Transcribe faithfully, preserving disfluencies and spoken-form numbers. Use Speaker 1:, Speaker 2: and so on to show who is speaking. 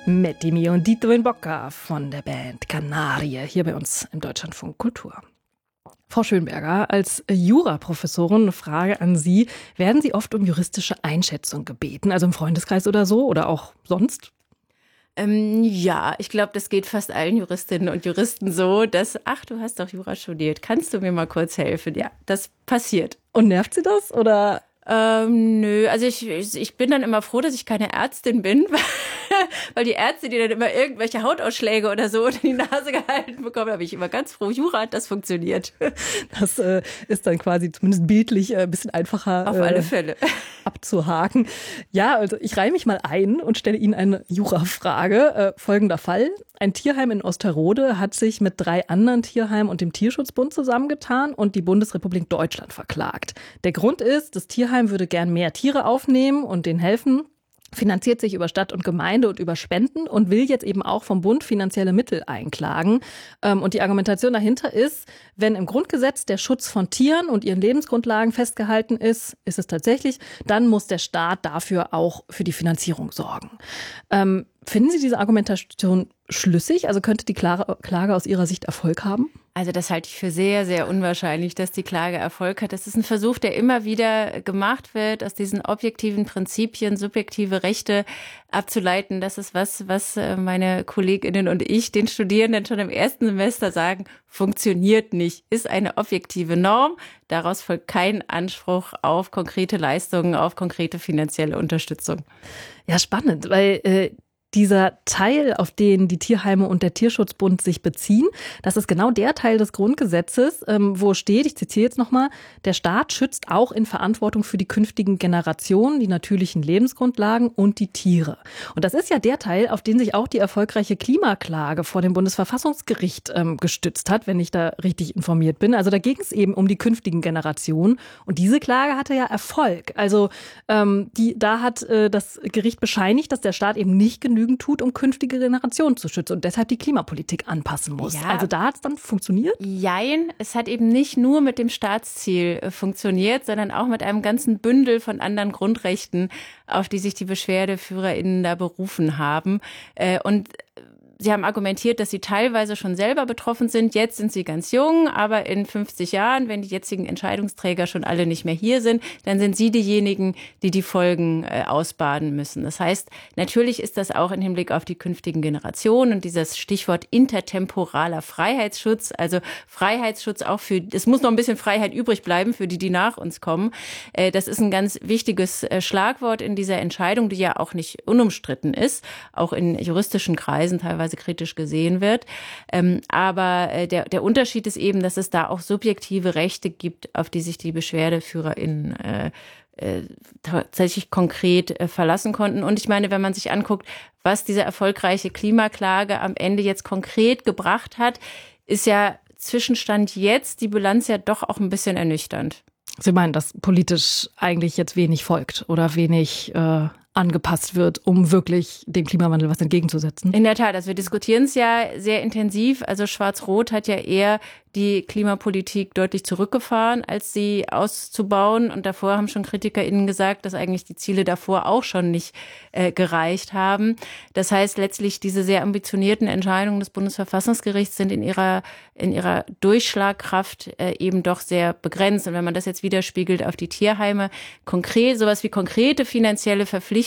Speaker 1: Mit Dimi und Dito in Bocca von der Band Kanarie hier bei uns im Deutschlandfunk Kultur. Frau Schönberger, als Juraprofessorin eine Frage an Sie. Werden Sie oft um juristische Einschätzung gebeten, also im Freundeskreis oder so oder auch sonst?
Speaker 2: Ähm, ja, ich glaube, das geht fast allen Juristinnen und Juristen so, dass, ach, du hast doch Jura studiert, kannst du mir mal kurz helfen? Ja, das passiert.
Speaker 1: Und nervt Sie das oder?
Speaker 2: Ähm, nö, also ich, ich bin dann immer froh, dass ich keine Ärztin bin, weil die Ärzte, die dann immer irgendwelche Hautausschläge oder so unter die Nase gehalten bekommen, da bin ich immer ganz froh, Jura, das funktioniert.
Speaker 1: Das äh, ist dann quasi zumindest bildlich ein äh, bisschen einfacher
Speaker 2: Auf alle Fälle.
Speaker 1: Äh, abzuhaken. Ja, also ich reihe mich mal ein und stelle Ihnen eine Jurafrage. Äh, folgender Fall. Ein Tierheim in Osterode hat sich mit drei anderen Tierheimen und dem Tierschutzbund zusammengetan und die Bundesrepublik Deutschland verklagt. Der Grund ist, das Tierheim würde gern mehr Tiere aufnehmen und denen helfen, finanziert sich über Stadt und Gemeinde und über Spenden und will jetzt eben auch vom Bund finanzielle Mittel einklagen. Und die Argumentation dahinter ist, wenn im Grundgesetz der Schutz von Tieren und ihren Lebensgrundlagen festgehalten ist, ist es tatsächlich, dann muss der Staat dafür auch für die Finanzierung sorgen. Ähm, finden Sie diese Argumentation schlüssig? Also könnte die Klage aus Ihrer Sicht Erfolg haben?
Speaker 2: Also das halte ich für sehr, sehr unwahrscheinlich, dass die Klage Erfolg hat. Das ist ein Versuch, der immer wieder gemacht wird, aus diesen objektiven Prinzipien subjektive Rechte abzuleiten. Das ist was, was meine KollegInnen und ich den Studierenden schon im ersten Semester sagen, funktioniert nicht, ist eine objektive Norm. Daraus folgt kein Anspruch auf konkrete Leistungen, auf konkrete finanzielle Unterstützung.
Speaker 1: Ja, spannend, weil äh dieser Teil, auf den die Tierheime und der Tierschutzbund sich beziehen, das ist genau der Teil des Grundgesetzes, wo steht, ich zitiere jetzt nochmal, der Staat schützt auch in Verantwortung für die künftigen Generationen die natürlichen Lebensgrundlagen und die Tiere. Und das ist ja der Teil, auf den sich auch die erfolgreiche Klimaklage vor dem Bundesverfassungsgericht ähm, gestützt hat, wenn ich da richtig informiert bin. Also da ging es eben um die künftigen Generationen. Und diese Klage hatte ja Erfolg. Also ähm, die, da hat äh, das Gericht bescheinigt, dass der Staat eben nicht genügend tut, um künftige Generationen zu schützen und deshalb die Klimapolitik anpassen muss. Ja. Also da hat es dann funktioniert?
Speaker 2: Jein, es hat eben nicht nur mit dem Staatsziel funktioniert, sondern auch mit einem ganzen Bündel von anderen Grundrechten, auf die sich die BeschwerdeführerInnen da berufen haben. Und Sie haben argumentiert, dass Sie teilweise schon selber betroffen sind. Jetzt sind Sie ganz jung, aber in fünfzig Jahren, wenn die jetzigen Entscheidungsträger schon alle nicht mehr hier sind, dann sind Sie diejenigen, die die Folgen äh, ausbaden müssen. Das heißt, natürlich ist das auch im Hinblick auf die künftigen Generationen und dieses Stichwort intertemporaler Freiheitsschutz, also Freiheitsschutz auch für, es muss noch ein bisschen Freiheit übrig bleiben für die, die nach uns kommen. Äh, das ist ein ganz wichtiges äh, Schlagwort in dieser Entscheidung, die ja auch nicht unumstritten ist, auch in juristischen Kreisen teilweise kritisch gesehen wird. Ähm, aber äh, der, der Unterschied ist eben, dass es da auch subjektive Rechte gibt, auf die sich die BeschwerdeführerInnen äh, äh, tatsächlich konkret äh, verlassen konnten. Und ich meine, wenn man sich anguckt, was diese erfolgreiche Klimaklage am Ende jetzt konkret gebracht hat, ist ja Zwischenstand jetzt die Bilanz ja doch auch ein bisschen ernüchternd.
Speaker 1: Sie meinen, dass politisch eigentlich jetzt wenig folgt oder wenig äh angepasst wird, um wirklich dem Klimawandel was entgegenzusetzen?
Speaker 2: In der Tat, also wir diskutieren es ja sehr intensiv. Also Schwarz-Rot hat ja eher die Klimapolitik deutlich zurückgefahren, als sie auszubauen. Und davor haben schon KritikerInnen gesagt, dass eigentlich die Ziele davor auch schon nicht äh, gereicht haben. Das heißt, letztlich diese sehr ambitionierten Entscheidungen des Bundesverfassungsgerichts sind in ihrer, in ihrer Durchschlagkraft äh, eben doch sehr begrenzt. Und wenn man das jetzt widerspiegelt auf die Tierheime, konkret, sowas wie konkrete finanzielle Verpflichtungen